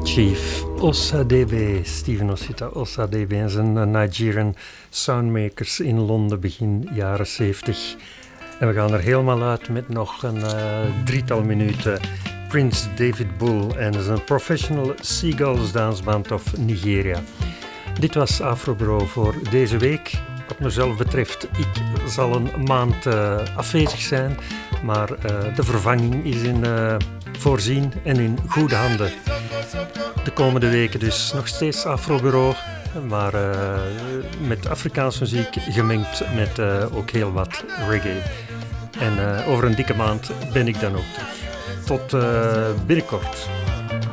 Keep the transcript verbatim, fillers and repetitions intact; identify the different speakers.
Speaker 1: Chief Osadebe, Stephen Osita Osadebe en zijn Nigerian Soundmakers in Londen begin jaren zeventig. En we gaan er helemaal uit met nog een uh, drietal minuten. Prince David Bull en zijn Professional Seagulls dansband of Nigeria. Dit was Afrobureau voor deze week. Wat mezelf betreft, ik zal een maand uh, afwezig zijn, maar uh, de vervanging is in uh, voorzien en in goede handen. De komende weken dus nog steeds Afrobureau, maar uh, met Afrikaanse muziek gemengd met uh, ook heel wat reggae. En uh, over een dikke maand ben ik dan ook terug. Tot uh, binnenkort.